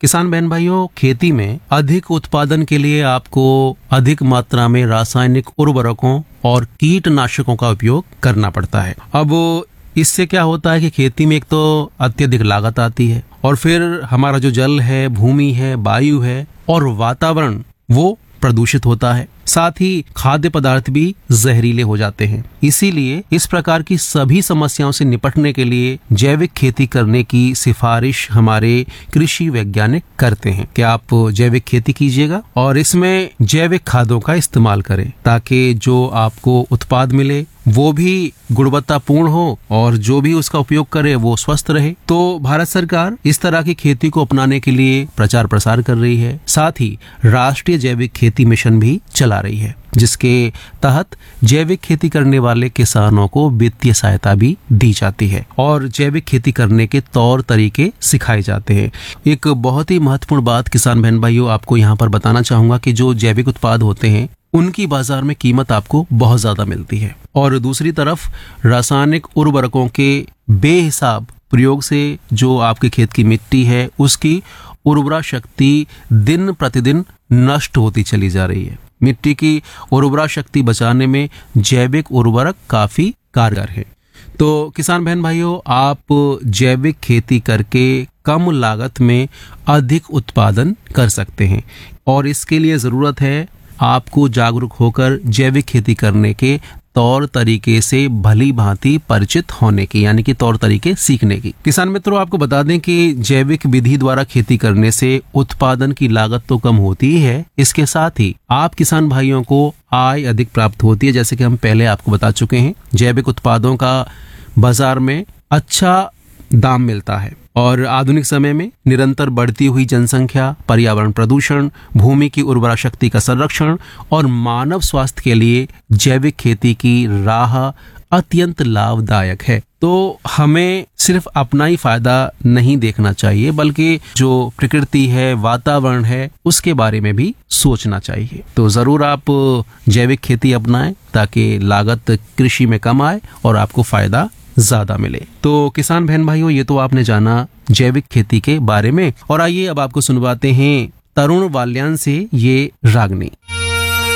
किसान बहन भाइयों, खेती में अधिक उत्पादन के लिए आपको अधिक मात्रा में रासायनिक उर्वरकों और कीटनाशकों का उपयोग करना पड़ता है। अब इससे क्या होता है कि खेती में एक तो अत्यधिक लागत आती है और फिर हमारा जो जल है, भूमि है, वायु है और वातावरण वो प्रदूषित होता है। साथ ही खाद्य पदार्थ भी जहरीले हो जाते हैं। इसीलिए इस प्रकार की सभी समस्याओं से निपटने के लिए जैविक खेती करने की सिफारिश हमारे कृषि वैज्ञानिक करते हैं कि आप जैविक खेती कीजिएगा और इसमें जैविक खादों का इस्तेमाल करें ताकि जो आपको उत्पाद मिले वो भी गुणवत्तापूर्ण हो और जो भी उसका उपयोग करे वो स्वस्थ रहे। तो भारत सरकार इस तरह की खेती को अपनाने के लिए प्रचार प्रसार कर रही है। साथ ही राष्ट्रीय जैविक खेती मिशन भी चला रही है, जिसके तहत जैविक खेती करने वाले किसानों को वित्तीय सहायता भी दी जाती है और जैविक खेती करने के तौर तरीके सिखाए जाते हैं। एक बहुत ही महत्वपूर्ण बात किसान बहन भाइयों आपको यहाँ पर बताना चाहूंगा कि जो जैविक उत्पाद होते हैं उनकी बाजार में कीमत आपको बहुत ज्यादा मिलती है और दूसरी तरफ रासायनिक उर्वरकों के बेहिसाब प्रयोग से जो आपके खेत की मिट्टी है उसकी उर्वरा शक्ति दिन प्रतिदिन नष्ट होती चली जा रही है। मिट्टी की उर्वरा शक्ति बचाने में जैविक उर्वरक काफी कारगर है। तो किसान बहन भाइयों, आप जैविक खेती करके कम लागत में अधिक उत्पादन कर सकते हैं और इसके लिए जरूरत है आपको जागरूक होकर जैविक खेती करने के तौर तरीके से भली भांति परिचित होने की, यानी कि तौर तरीके सीखने की। किसान मित्रों, आपको बता दें कि जैविक विधि द्वारा खेती करने से उत्पादन की लागत तो कम होती ही है, इसके साथ ही आप किसान भाइयों को आय अधिक प्राप्त होती है। जैसे कि हम पहले आपको बता चुके हैं, जैविक उत्पादों का बाजार में अच्छा दाम मिलता है और आधुनिक समय में निरंतर बढ़ती हुई जनसंख्या, पर्यावरण प्रदूषण, भूमि की उर्वरा शक्ति का संरक्षण और मानव स्वास्थ्य के लिए जैविक खेती की राह अत्यंत लाभदायक है। तो हमें सिर्फ अपना ही फायदा नहीं देखना चाहिए बल्कि जो प्रकृति है, वातावरण है, उसके बारे में भी सोचना चाहिए। तो जरूर आप जैविक खेती अपनाएं ताकि लागत कृषि में कम आए और आपको फायदा ज्यादा मिले। तो किसान बहन भाइयों, ये तो आपने जाना जैविक खेती के बारे में और आइए अब आपको सुनवाते हैं तरुण वाल्यान से ये रागनी।